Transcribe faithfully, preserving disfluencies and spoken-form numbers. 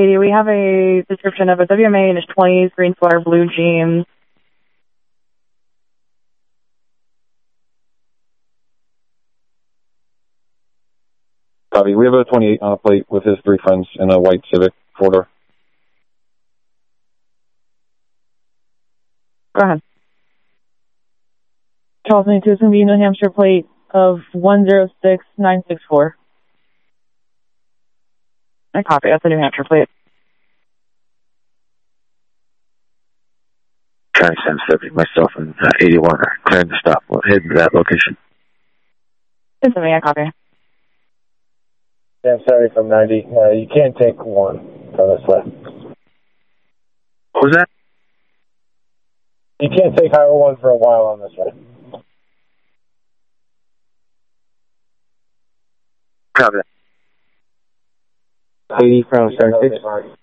eighty, we have a description of a W M A in his twenties, green sweater, blue jeans. Copy. We have a twenty-eight on a plate with his three friends in a white Civic four-door. Go ahead. Charles twenty-two is going to be New Hampshire plate of one zero six nine six four. I copy. That's a New Hampshire plate. County Sam subject, myself and uh, eighty-one are clearing the stop. We'll head to that location. It's me. I copy. Sam sorry from ninety. Uh, you can't take one from this way. What was that? You can't take Highway one for a while on this way. Copy that. eighty from seventy-six.